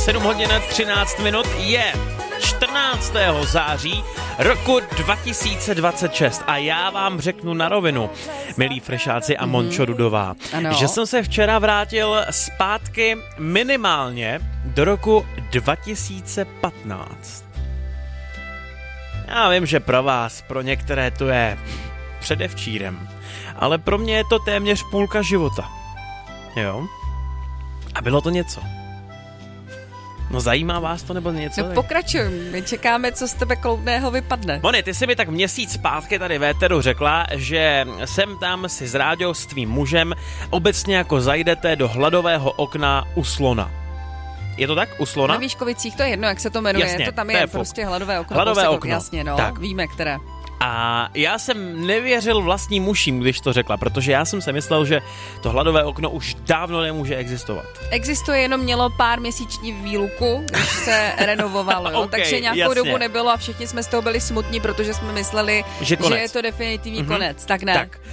7 hodin 13 minut, je 14. září roku 2026 a já vám řeknu na rovinu, milí frešáci a Mončo Dudová, že jsem se včera vrátil zpátky minimálně do roku 2015. Já vím, že pro vás, pro některé to je předevčírem, ale pro mě je to téměř půlka života. Jo? A bylo to něco. No zajímá vás to nebo něco? No pokračuj, my čekáme, co z tebe kloudného vypadne. Moni, ty jsi mi tak měsíc zpátky tady v éteru řekla, že sem tam si s Ráďou s tvým mužem obecně jako zajdete do hladového okna u slona. Je to tak? U slona? Na Výškovicích, to je jedno, jak se to jmenuje. Jasně, to tam to je je prostě hladové okno. Hladové okno. Jasně, no, tak. Víme, které. A já jsem nevěřil vlastním uším, když to řekla, protože já jsem si myslel, že to hladové okno už dávno nemůže existovat. Existuje, jenom mělo pár měsíční výluku, když se renovovalo, Okay, takže nějakou jasně. dobu nebylo a všichni jsme z toho byli smutní, protože jsme mysleli, že je to definitivní konec. Tak ne. Tak.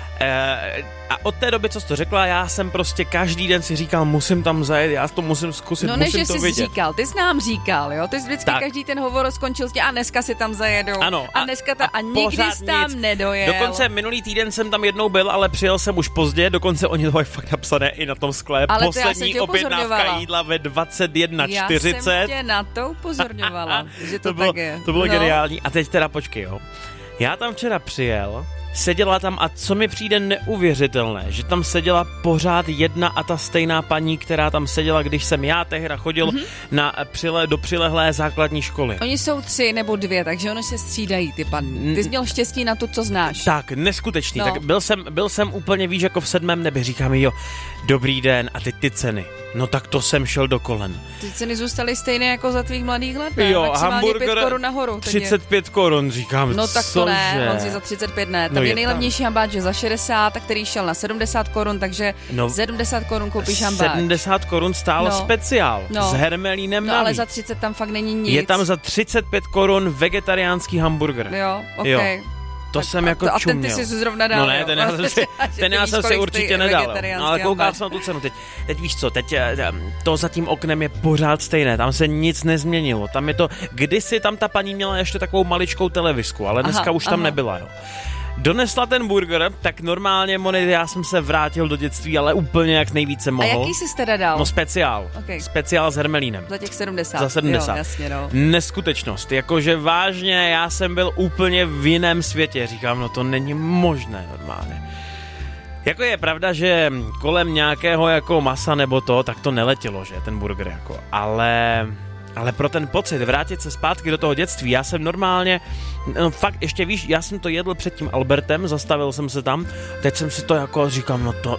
A od té doby, co jsi to řekla, já jsem prostě každý den si říkal, musím tam zajet, já to musím zkusit, no, musím než to jsi vidět. říkal, ty jsi nám říkal, jo, ty jsi vždycky tak. Každý ten hovor skončil s tím, a dneska si tam zajedou, ano, a dneska a nikdy jsi tam nic. nedojel. Dokonce minulý týden jsem tam jednou byl, ale přijel jsem už pozdě, dokonce oni to mají fakt napsané i na tom skle. Ale poslední objednávka jídla ve 21:40. Já jsem tě na to upozorňovala, že to tak je. To bylo geniální. A teď teda počkej, jo. Já tam včera přijel, seděla tam a co mi přijde neuvěřitelné, že tam seděla pořád jedna a ta stejná paní, která tam seděla, když jsem já tehda chodil do přilehlé základní školy. Oni jsou 3 nebo 2, takže oni se střídají, ty paní. Ty jsi měl štěstí na to, co znáš. Tak, neskutečný. No. Tak byl jsem úplně, víš, jako v 7. nebi. Říká mi, jo, dobrý den, a teď ty ceny. No tak to jsem šel do kolen. Ty ceny zůstaly stejné jako za tvých mladých let, ne? Jo, maximálně hamburger 5 korun nahoru. 35 korun, říkám, no tak to ne, cože? on si za 35 ne. Tam No je nejlevnější hambáč za 60, který šel na 70 korun, takže 70 korun koupíš hambáč. 70 korun stálo speciál s hermelínem navíc. Ale za 30 tam fakt není nic. Je tam za 35 korun vegetariánský hamburger. Jo, okej. Jo. To jsem jako čuměl. A ten ty jsi zrovna dal. No ne, ten já jsem si určitě nedal. No, ale koukal jsem na tu cenu. Teď víš co, teď to za tím oknem je pořád stejné, tam se nic nezměnilo. Tam je to, kdysi tam ta paní měla ještě takovou maličkou televizku, ale dneska už tam nebyla, jo. Donesla ten burger, tak normálně, Moni, já jsem se vrátil do dětství, ale úplně jak nejvíce mohl. A jaký jsi teda dal? No speciál. Okay. Speciál s hermelínem. Za těch 70. Za 70. Jo, jasně, no. Neskutečnost. Jakože vážně, já jsem byl úplně v jiném světě. Říkám, no to není možné normálně. Jako je pravda, že kolem nějakého jako masa nebo to, tak to neletělo, že ten burger jako. Ale pro ten pocit vrátit se zpátky do toho dětství, já jsem normálně, no fakt ještě víš, já jsem to jedl před tím Albertem, zastavil jsem se tam, teď jsem si to jako říkám, no to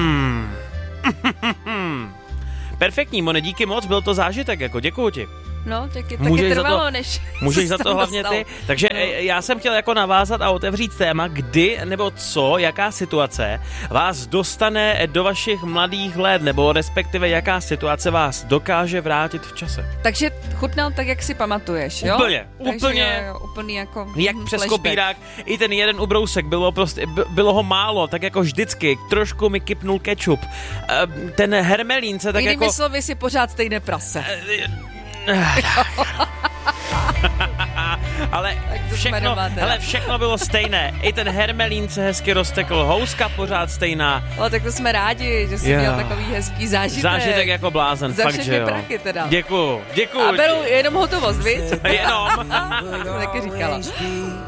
perfektní, Mone, díky moc, byl to zážitek, jako děkuju ti. No, taky trvalo, než můžeš za to hlavně dostal. ty. Takže já jsem chtěl jako navázat a otevřít téma, kdy nebo co, jaká situace vás dostane do vašich mladých let, nebo respektive jaká situace vás dokáže vrátit v čase. Takže chutnal tak, jak si pamatuješ, jo? Úplně. Jo, úplný jako jak přes kopírák. I ten jeden ubrousek, bylo ho málo, tak jako vždycky. Trošku mi kypnul kečup. Ten hermelín se tak jinými jako... slovy si pořád stejné prase. ale všechno bylo stejné. I ten hermelín se hezky roztekl, houska pořád stejná. Ale tak to jsme rádi, že jsi měl takový hezký zážitek. Zážitek jako blázen, za fakt, že jo. prachy teda. Děkuju. A beru jenom hotovost, viď? Jenom. To taky říkala.